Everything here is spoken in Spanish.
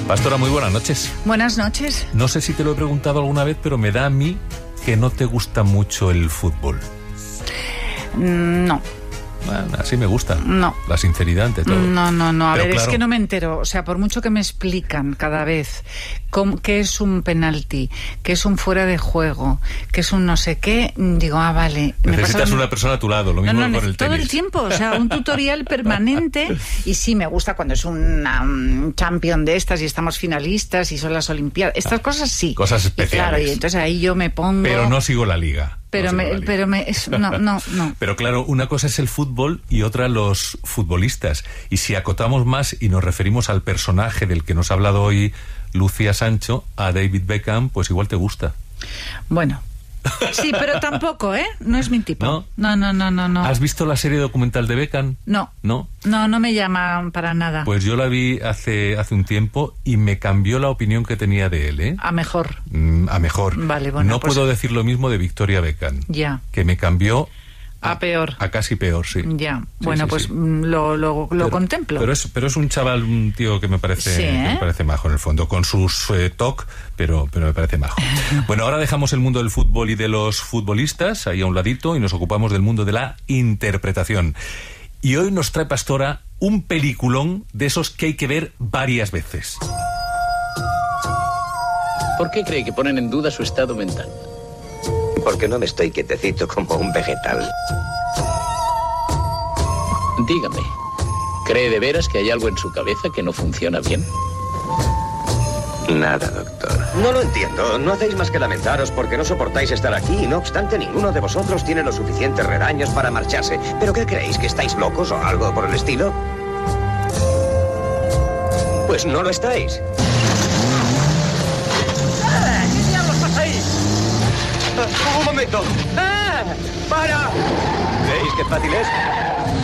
Pastora, muy buenas noches. Buenas noches. No sé si te lo he preguntado alguna vez, pero me da a mí que no te gusta mucho el fútbol. No. Bueno, así me gusta. No. La sinceridad ante todo. No. A Pero ver, claro, es que no me entero. O sea, por mucho que me explican cada vez qué es un penalti, qué es un fuera de juego, qué es un no sé qué, digo, vale. necesitas una persona a tu lado, lo mismo con el tenis. Todo el tiempo, o sea, un tutorial permanente. Y sí, me gusta cuando es una champion de estas y estamos finalistas y son las Olimpiadas. Estas cosas sí. Cosas especiales. Y claro, y entonces ahí yo me pongo... Pero no sigo la liga. No. Pero claro, una cosa es el fútbol y otra los futbolistas. Y si acotamos más y nos referimos al personaje del que nos ha hablado hoy Lucía Sancho, a David Beckham, pues igual te gusta. Bueno. Sí, pero tampoco, ¿eh? No es mi tipo. No. ¿Has visto la serie documental de Beckham? No. ¿No? No me llama para nada. Pues yo la vi hace un tiempo y me cambió la opinión que tenía de él, ¿eh? A mejor. A mejor. Vale, bueno. No pues... puedo decir lo mismo de Victoria Beckham. Ya. Que me cambió... A peor. A casi peor, sí. Ya. Sí, bueno, sí, pues sí. Lo contemplo. Pero es un chaval, un tío que me parece, sí, ¿eh? que me parece majo en el fondo, con sus toc, pero me parece majo. Bueno, ahora dejamos el mundo del fútbol y de los futbolistas ahí a un ladito y nos ocupamos del mundo de la interpretación. Y hoy nos trae Pastora un peliculón de esos que hay que ver varias veces. ¿Por qué cree que ponen en duda su estado mental? Porque no me estoy quietecito como un vegetal. Dígame, ¿cree de veras que hay algo en su cabeza que no funciona bien? Nada, doctor. No lo entiendo. No hacéis más que lamentaros porque no soportáis estar aquí y no obstante ninguno de vosotros tiene los suficientes redaños para marcharse. ¿Pero qué creéis? ¿Que estáis locos o algo por el estilo? Pues no lo estáis. ¿Qué diablos pasa ahí? ¡Un momento! ¡Para! ¿Veis qué fácil es?